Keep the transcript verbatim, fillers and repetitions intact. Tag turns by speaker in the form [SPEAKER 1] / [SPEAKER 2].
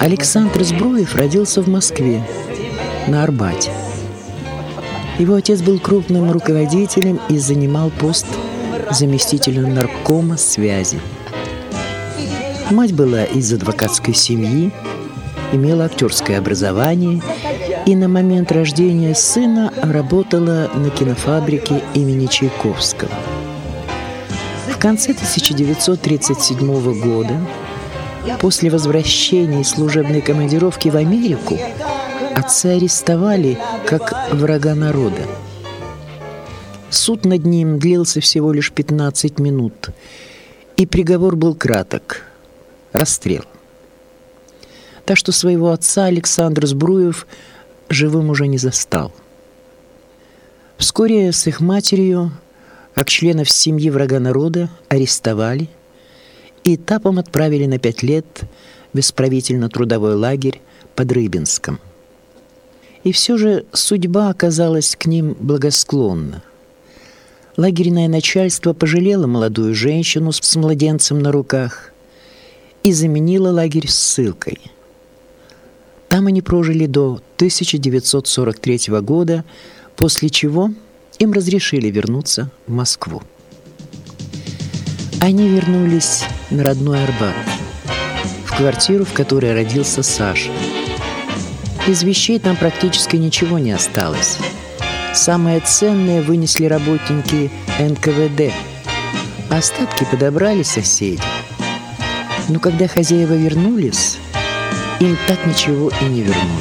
[SPEAKER 1] Александр Збруев родился в Москве, на Арбате. Его отец был крупным руководителем и занимал пост заместителя наркома связи. Мать была из адвокатской семьи, имела актерское образование и на момент рождения сына работала на кинофабрике имени Чайковского. В конце тысяча девятьсот тридцать седьмого года, после возвращения из служебной командировки в Америку, отца арестовали как врага народа. Суд над ним длился всего лишь пятнадцать минут, и приговор был краток – расстрел. Так что своего отца Александр Збруев живым уже не застал. Вскоре с их матерью, как членов семьи врага народа, арестовали и этапом отправили на пять лет в исправительно-трудовой лагерь под Рыбинском. И все же судьба оказалась к ним благосклонна. Лагерное начальство пожалело молодую женщину с младенцем на руках и заменило лагерь ссылкой. Там они прожили до тысяча девятьсот сорок третьего года, после чего им разрешили вернуться в Москву. Они вернулись на родной Арбат, в квартиру, в которой родился Саша. Из вещей там практически ничего не осталось. Самое ценное вынесли работники эн ка вэ дэ, а остатки подобрали соседи. Но когда хозяева вернулись, им так ничего и не вернули.